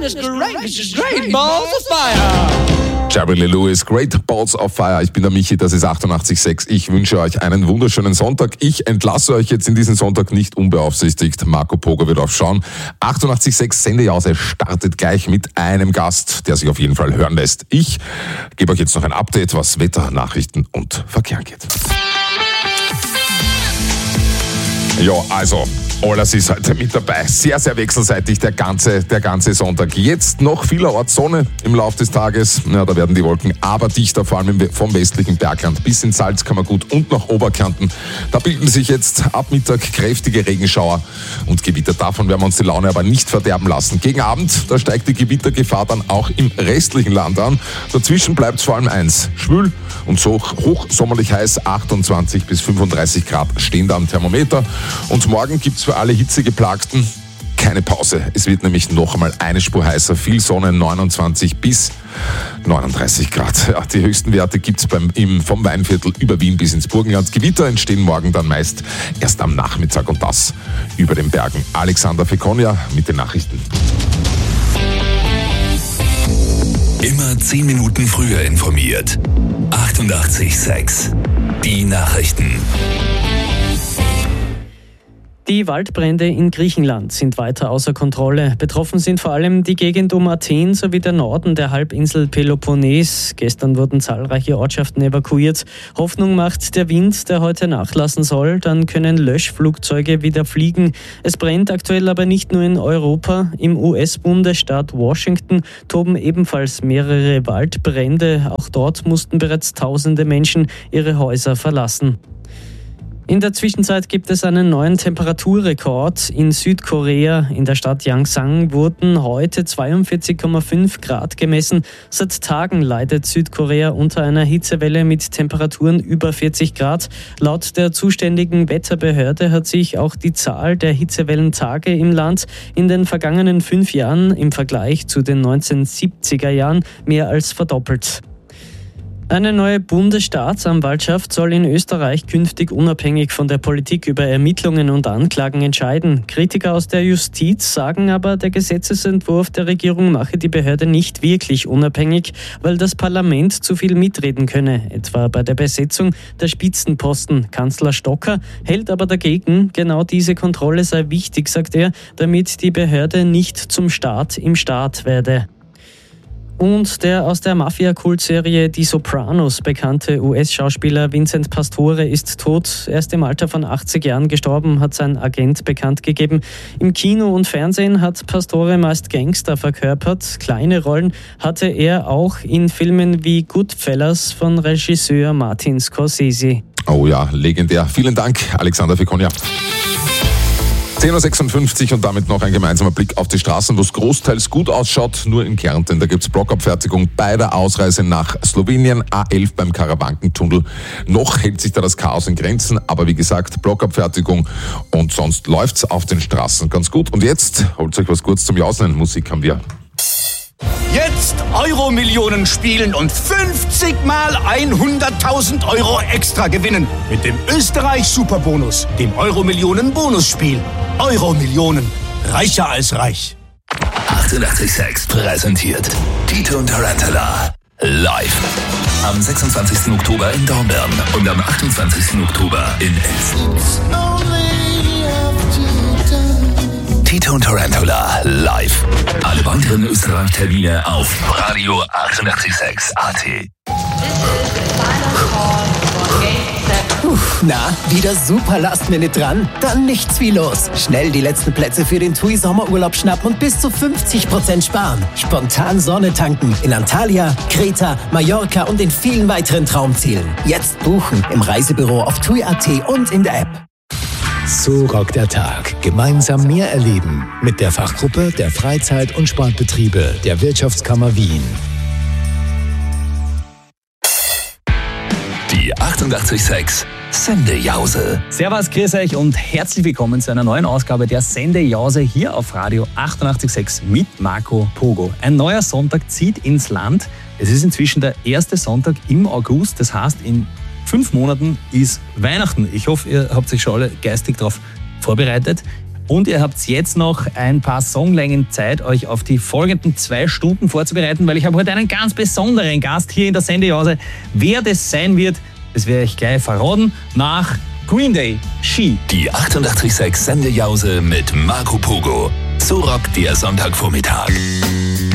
is great. This is great. Balls of fire. Jerry Lee Lewis, Great Balls of Fire. Ich bin der Michi, das ist 88.6. Ich wünsche euch einen wunderschönen Sonntag. Ich entlasse euch jetzt in diesen Sonntag nicht unbeaufsichtigt. Marco Pogo wird aufschauen. 88.6 Sendejause startet gleich mit einem Gast, der sich auf jeden Fall hören lässt. Ich gebe euch jetzt noch ein Update, was Wetter, Nachrichten und Verkehr angeht. Ja, also, alles ist heute mit dabei. Sehr, sehr wechselseitig der ganze Sonntag. Jetzt noch vielerorts Sonne im Laufe des Tages. Ja, da werden die Wolken aber dichter, vor allem vom westlichen Bergland bis in Salzkammergut und nach Oberkärnten. Da bilden sich jetzt ab Mittag kräftige Regenschauer und Gewitter. Davon werden wir uns die Laune aber nicht verderben lassen. Gegen Abend, da steigt die Gewittergefahr dann auch im restlichen Land an. Dazwischen bleibt es vor allem eins: schwül und so hochsommerlich heiß. 28 bis 35 Grad stehen da am Thermometer. Und morgen gibt's für alle Hitzegeplagten keine Pause. Es wird nämlich noch einmal eine Spur heißer. Viel Sonne, 29 bis 39 Grad. Ja, die höchsten Werte gibt's vom Weinviertel über Wien bis ins Burgenland. Gewitter entstehen morgen dann meist erst am Nachmittag und das über den Bergen. Alexander Fekonia mit den Nachrichten. Immer 10 Minuten früher informiert. 88.6 Die Nachrichten. Die Waldbrände in Griechenland sind weiter außer Kontrolle. Betroffen sind vor allem die Gegend um Athen sowie der Norden der Halbinsel Peloponnes. Gestern wurden zahlreiche Ortschaften evakuiert. Hoffnung macht der Wind, der heute nachlassen soll. Dann können Löschflugzeuge wieder fliegen. Es brennt aktuell aber nicht nur in Europa. Im US-Bundesstaat Washington toben ebenfalls mehrere Waldbrände. Auch dort mussten bereits tausende Menschen ihre Häuser verlassen. In der Zwischenzeit gibt es einen neuen Temperaturrekord. In Südkorea, in der Stadt Yangsan, wurden heute 42,5 Grad gemessen. Seit Tagen leidet Südkorea unter einer Hitzewelle mit Temperaturen über 40 Grad. Laut der zuständigen Wetterbehörde hat sich auch die Zahl der Hitzewellentage im Land in den vergangenen 5 Jahren im Vergleich zu den 1970er Jahren mehr als verdoppelt. Eine neue Bundesstaatsanwaltschaft soll in Österreich künftig unabhängig von der Politik über Ermittlungen und Anklagen entscheiden. Kritiker aus der Justiz sagen aber, der Gesetzesentwurf der Regierung mache die Behörde nicht wirklich unabhängig, weil das Parlament zu viel mitreden könne, etwa bei der Besetzung der Spitzenposten. Kanzler Stocker hält aber dagegen, genau diese Kontrolle sei wichtig, sagt er, damit die Behörde nicht zum Staat im Staat werde. Und der aus der Mafia-Kultserie Die Sopranos bekannte US-Schauspieler Vincent Pastore ist tot. Erst im Alter von 80 Jahren gestorben, hat sein Agent bekannt gegeben. Im Kino und Fernsehen hat Pastore meist Gangster verkörpert. Kleine Rollen hatte er auch in Filmen wie Goodfellas von Regisseur Martin Scorsese. Oh ja, legendär. Vielen Dank, Alexander Fekonia. 10.56 Uhr und damit noch ein gemeinsamer Blick auf die Straßen, wo es großteils gut ausschaut. Nur in Kärnten, da gibt's Blockabfertigung bei der Ausreise nach Slowenien, A11 beim Karawankentunnel. Noch hält sich da das Chaos in Grenzen, aber wie gesagt, Blockabfertigung und sonst läuft's auf den Straßen ganz gut. Und jetzt holt euch was kurz zum Jausen. Musik haben wir. Jetzt Euro-Millionen spielen und 50 mal 100.000 Euro extra gewinnen. Mit dem Österreich-Superbonus, dem Euro-Millionen-Bonusspiel. Euro-Millionen. Reicher als reich. 88.6 präsentiert Tito und Tarantula live. Am 26. Oktober in Dornbirn und am 28. Oktober in Elsen. Tito und Tarantula live. Alle weiteren Österreich-Termine auf Radio 88.6 AT. Na, wieder super Last-Minute dran? Dann nichts wie los. Schnell die letzten Plätze für den TUI Sommerurlaub schnappen und bis zu 50% sparen. Spontan Sonne tanken in Antalya, Kreta, Mallorca und in vielen weiteren Traumzielen. Jetzt buchen im Reisebüro auf TUI.at und in der App. So rockt der Tag. Gemeinsam mehr erleben mit der Fachgruppe der Freizeit- und Sportbetriebe der Wirtschaftskammer Wien. Die 88.6 Sendejause. Servus, grüß euch und herzlich willkommen zu einer neuen Ausgabe der Sendejause hier auf Radio 88.6 mit Marco Pogo. Ein neuer Sonntag zieht ins Land. Es ist inzwischen der erste Sonntag im August. Das heißt, in 5 Monaten ist Weihnachten. Ich hoffe, ihr habt euch schon alle geistig darauf vorbereitet. Und ihr habt jetzt noch ein paar Songlängen Zeit, euch auf die folgenden 2 Stunden vorzubereiten, weil ich habe heute einen ganz besonderen Gast hier in der Sendejause. Wer das sein wird, das werde ich gleich verraten nach Green Day, She. Die 88,6 Sendejause mit Marco Pogo. So rockt der Sonntagvormittag.